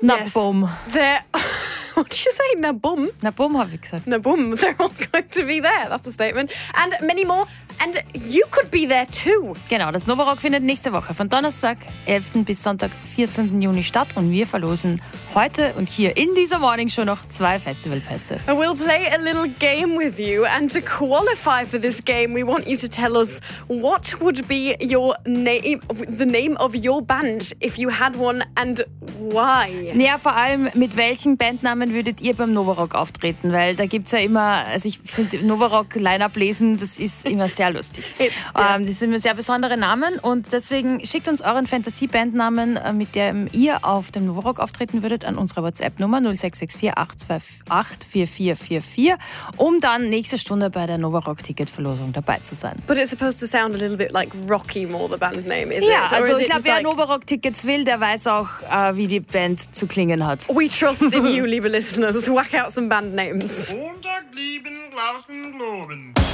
Na bum. What did you say? Na bum? Na bum, habe ich gesagt. Na bum. They're all going to be there. That's a statement. And many more. And you could be there too. Genau, das Novarock findet nächste Woche von Donnerstag, 11. bis Sonntag, 14. Juni statt. Und wir verlosen heute und hier in dieser Morning Show noch 2 Festivalpässe. And we'll play a little game with you. And to qualify for this game, we want you to tell us what would be your name, the name of your band, if you had one, and why. Ja, vor allem, mit welchen Bandnamen würdet ihr beim Novarock auftreten? Weil da gibt es ja immer, also ich finde Novarock Line-Up lesen, das ist immer sehr lustig. Das sind immer sehr besondere Namen und deswegen schickt uns euren Fantasie-Bandnamen, mit dem ihr auf dem Novarock auftreten würdet, an unsere WhatsApp-Nummer 0664 828 4444, um dann nächste Stunde bei der Novarock-Ticket-Verlosung dabei zu sein. But it's supposed to sound a little bit like Rocky more, the band name, is Ja, it? also ich glaube, wer Novarock-Tickets will, der weiß auch, wie die Band zu klingen hat. We trust in you, liebe listeners. Whack out some band names. Montag lieben, Glauben, Globen.